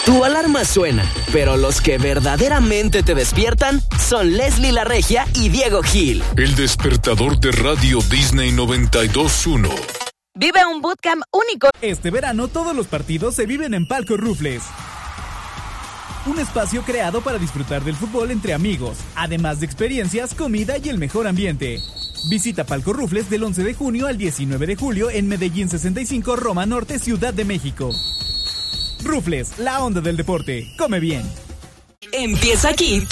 Tu alarma suena, pero los que verdaderamente te despiertan son Leslie La Regia y Diego Gil. El despertador de Radio Disney 92.1. Vive un bootcamp único. Este verano todos los partidos se viven en Palco Rufles. Un espacio creado para disfrutar del fútbol entre amigos, además de experiencias, comida y el mejor ambiente. Visita Palco Rufles del 11 de junio al 19 de julio en Medellín 65, Roma Norte, Ciudad de México. Rufles, la onda del deporte. Come bien. Empieza aquí